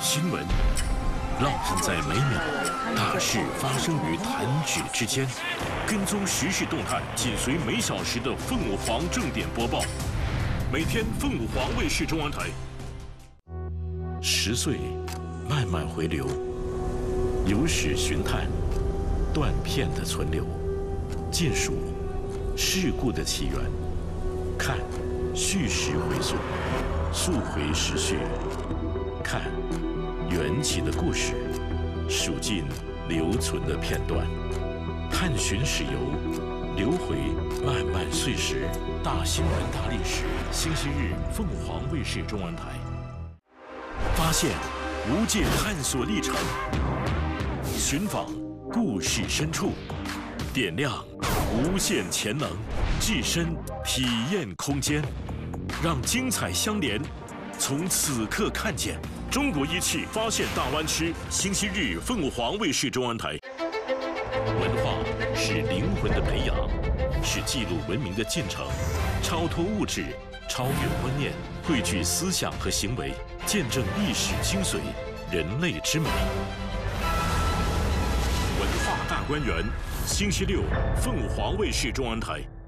新闻，烙印在每秒，大事发生于弹指之间。跟踪时事动态，紧随每小时的凤舞凰正点播报。每天凤舞凰卫视中文台。10岁，慢慢回流，有史寻探，断片的存留，见数事故的起源，看叙事回溯，溯回时序，看缘起的故事，数尽留存的片段，探寻史游，流回漫漫岁时，大新闻大历史。星期日，凤凰卫视中文台。发现无界探索历程，寻访故事深处，点亮无限潜能，置身体验空间，让精彩相连。从此刻看见中国仪器发现大湾区。星期日，凤舞凰卫视中文台。文化是灵魂的培养，是记录文明的进程，超脱物质，超越观念，汇聚思想和行为，见证历史精髓，人类之美。文化大观园，星期六，凤舞凰卫视中文台。